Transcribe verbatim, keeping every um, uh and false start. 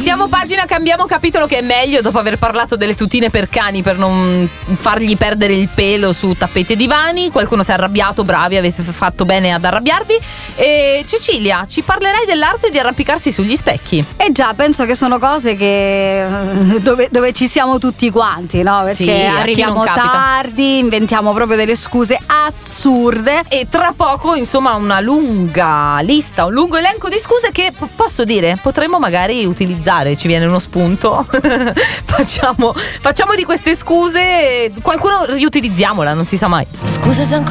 Voltiamo pagina, cambiamo capitolo, che è meglio dopo aver parlato delle tutine per cani per non fargli perdere il pelo su tappeti e divani. Qualcuno si è arrabbiato, bravi, avete fatto bene ad arrabbiarvi. E Cecilia, ci parlerai dell'arte di arrampicarsi sugli specchi? Eh già, penso che sono cose che dove, dove ci siamo tutti quanti, no? Perché Sì, a chi non arriviamo capita. tardi, inventiamo proprio delle scuse assurde. E tra poco, insomma, una lunga lista, un lungo elenco di scuse che p- posso dire potremmo magari utilizzare. Ci viene uno spunto. facciamo, facciamo di queste scuse, qualcuno riutilizziamola, non si sa mai. Scusa se ancora